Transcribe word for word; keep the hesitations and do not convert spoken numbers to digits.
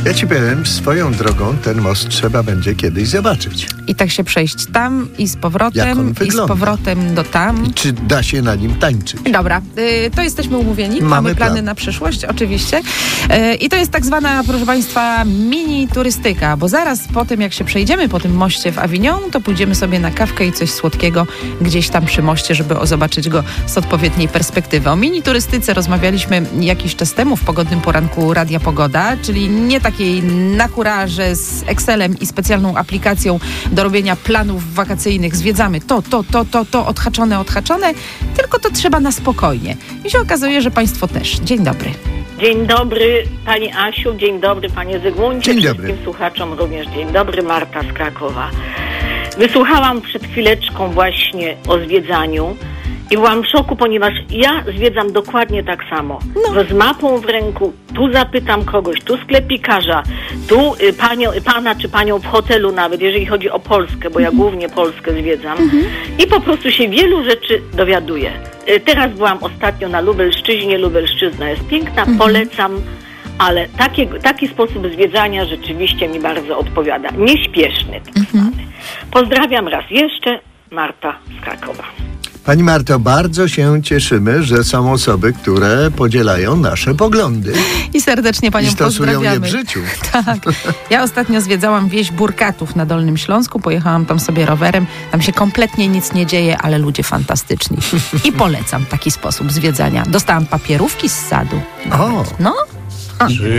Ja ci powiem, swoją drogą ten most trzeba będzie kiedyś zobaczyć. I tak się przejść tam i z powrotem, i z powrotem do tam. I czy da się na nim tańczyć? Dobra, y, to jesteśmy umówieni. Mamy, Mamy plany plan. na przyszłość, oczywiście. Y, I to jest tak zwana, proszę Państwa, mini turystyka, bo zaraz po tym, jak się przejdziemy po tym moście w Avignon, to pójdziemy sobie na kawkę i coś słodkiego gdzieś tam przy moście, żeby o, zobaczyć go z odpowiedniej perspektywy. O mini turystyce rozmawialiśmy jakiś czas temu w pogodnym poranku Radia Pogoda, czyli nie takiej na huraże z Excelem i specjalną aplikacją do robienia planów wakacyjnych. Zwiedzamy to, to, to, to, to, odhaczone, odhaczone, tylko to trzeba na spokojnie. I się okazuje, że Państwo też. Dzień dobry. Dzień dobry Pani Asiu, dzień dobry Panie Zygmuncie, dzień wszystkim dobry. słuchaczom również dzień dobry, Marta z Krakowa. Wysłuchałam przed chwileczką właśnie o zwiedzaniu i byłam w szoku, ponieważ ja zwiedzam dokładnie tak samo. No. Z mapą w ręku, tu zapytam kogoś, tu sklepikarza, tu y, panią, pana czy panią w hotelu nawet, jeżeli chodzi o Polskę, bo ja głównie Polskę zwiedzam. Mhm. I po prostu się wielu rzeczy dowiaduję. Y, teraz byłam ostatnio na Lubelszczyźnie, Lubelszczyzna jest piękna, mhm. polecam, ale taki, taki sposób zwiedzania rzeczywiście mi bardzo odpowiada. Nieśpieszny tak zwany. Mhm. Pozdrawiam raz jeszcze, Marta z Krakowa. Pani Marto, bardzo się cieszymy, że są osoby, które podzielają nasze poglądy. I serdecznie Panią I stosują pozdrawiamy. je w życiu. Tak. Ja ostatnio zwiedzałam wieś Burkatów na Dolnym Śląsku. Pojechałam tam sobie rowerem. Tam się kompletnie nic nie dzieje, ale ludzie fantastyczni. I polecam taki sposób zwiedzania. Dostałam papierówki z sadu. O. No. A.